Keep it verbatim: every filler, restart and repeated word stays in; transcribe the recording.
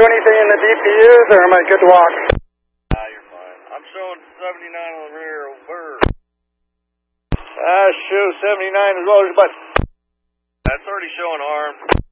anything in the D P Us, or am I good to walk? Ah, you're fine. I'm showing seventy-nine on the rear over. I show seventy-nine as well as, but that's already showing arm.